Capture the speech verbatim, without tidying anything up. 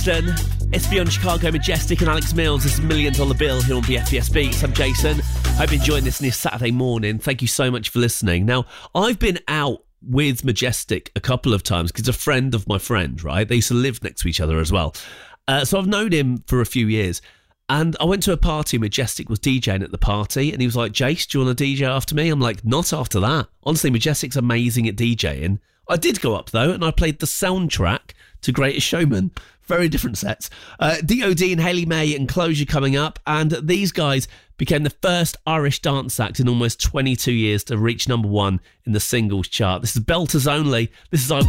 It's Beyond Chicago, Majestic and Alex Mills. This is Million Dollar Bill here on B F B S Beats. I'm Jason. Hope you're enjoying this on your Saturday morning. Thank you so much for listening. Now, I've been out with Majestic a couple of times because a friend of my friend, right? They used to live next to each other as well. Uh, so I've known him for a few years. And I went to a party, Majestic was DJing at the party, and he was like, Jace, do you want to D J after me? I'm like, not after that. Honestly, Majestic's amazing at DJing. I did go up, though, and I played the soundtrack to Greatest Showman. Very different sets. Uh, D O D and Hayley May and Closure coming up, and these guys became the first Irish dance act in almost twenty-two years to reach number one in the singles chart. This is Belters Only. This is I